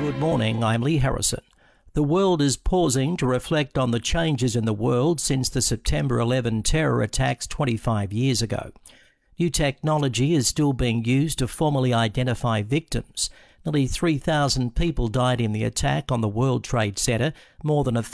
Good morning, I'm Lee Harrison. The world is pausing to reflect on the changes in the world since the September 11 terror attacks 25 years ago. New technology is still being used to formally identify victims. Nearly 3,000 people died in the attack on the World Trade Center, more than